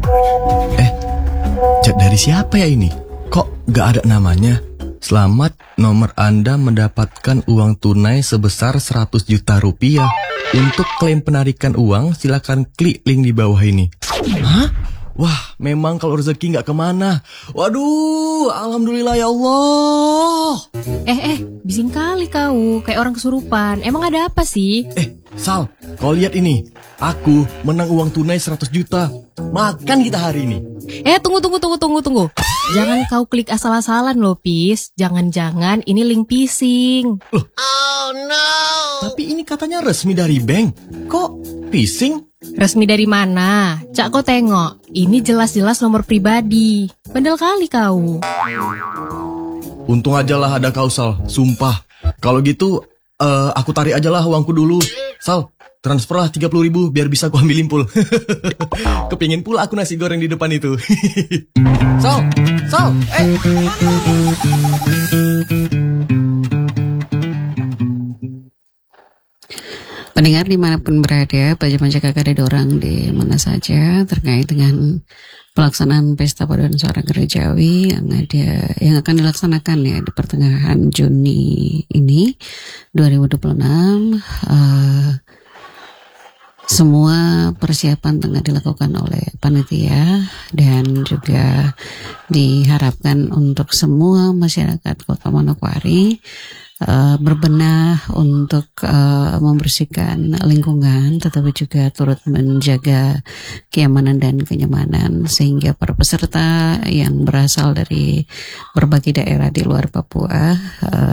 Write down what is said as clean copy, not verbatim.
Chat dari siapa ya ini? Kok gak ada namanya? Selamat, nomor Anda mendapatkan uang tunai sebesar 100 juta rupiah. Untuk klaim penarikan uang, silakan klik link di bawah ini. Hah? Wah, memang kalau rezeki gak kemana. Waduh, alhamdulillah ya Allah. Bising kali kau, kayak orang kesurupan. Emang ada apa sih? Sal, kau lihat ini. Aku menang uang tunai 100 juta. Makan kita hari ini. Tunggu. Jangan kau klik asal-asalan loh, Pis. Jangan-jangan ini link phishing. Loh. Oh no. Tapi ini katanya resmi dari bank. Kok phishing? Resmi dari mana? Cak, kau tengok. Ini jelas-jelas nomor pribadi. Bandel kali kau. Untung aja lah ada kau, Sal. Sumpah. Kalau gitu, aku tarik aja lah uangku dulu. Sal, transferlah 30.000 biar bisa aku ambilin pul. Kepingin pula aku nasi goreng di depan itu. Sal. Pendengar dimanapun berada, Baja Kakak ada orang di mana saja terkait dengan pelaksanaan Pesta Paduan Suara Gerejawi yang akan dilaksanakan ya di pertengahan Juni ini 2026. Semua persiapan tengah dilakukan oleh panitia dan juga diharapkan untuk semua masyarakat Kota Manokwari berbenah untuk membersihkan lingkungan, tetapi juga turut menjaga keamanan dan kenyamanan sehingga para peserta yang berasal dari berbagai daerah di luar Papua